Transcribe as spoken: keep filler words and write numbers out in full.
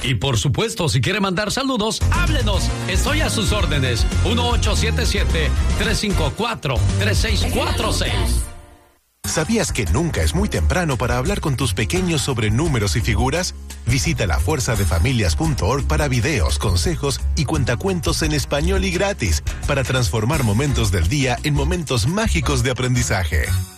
Y por supuesto, si quiere mandar saludos, háblenos. Estoy a sus órdenes. uno ocho siete siete, tres cinco cuatro, tres seis cuatro seis. ¿Sabías que nunca es muy temprano para hablar con tus pequeños sobre números y figuras? Visita la fuerza de familias punto org para videos, consejos y cuentacuentos en español y gratis para transformar momentos del día en momentos mágicos de aprendizaje.